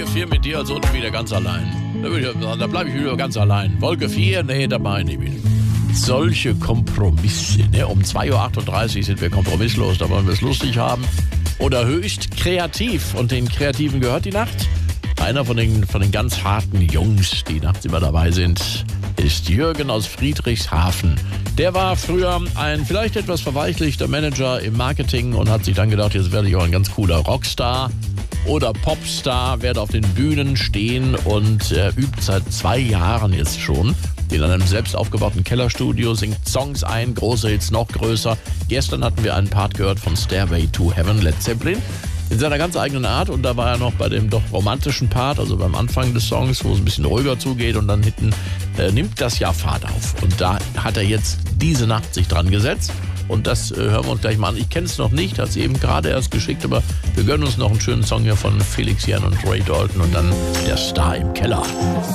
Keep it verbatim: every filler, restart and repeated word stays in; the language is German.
Wolke vier mit dir, also unten wieder ganz allein. Da, da bleibe ich wieder ganz allein. Wolke vier, nee, da meine ich wieder. Solche Kompromisse. Ne? Um zwei Uhr achtunddreißig sind wir kompromisslos, da wollen wir es lustig haben. Oder höchst kreativ. Und den Kreativen gehört die Nacht. Einer von den, von den ganz harten Jungs, die nachts immer dabei sind, ist Jürgen aus Friedrichshafen. Der war früher ein vielleicht etwas verweichlichter Manager im Marketing und hat sich dann gedacht, jetzt werde ich auch ein ganz cooler Rockstar oder Popstar, werde auf den Bühnen stehen und äh, übt seit zwei Jahren jetzt schon in einem selbst aufgebauten Kellerstudio, singt Songs ein, große Hits noch größer. Gestern hatten wir einen Part gehört von Stairway to Heaven, Led Zeppelin, in seiner ganz eigenen Art. Und da war er noch bei dem doch romantischen Part, also beim Anfang des Songs, wo es ein bisschen ruhiger zugeht und dann hinten äh, nimmt das ja Fahrt auf. Und da hat er jetzt diese Nacht sich dran gesetzt. Und das äh, hören wir uns gleich mal an. Ich kenne es noch nicht, hat sie eben gerade erst geschickt, aber wir gönnen uns noch einen schönen Song hier von Felix Jähn und Ray Dalton und dann der Star im Keller.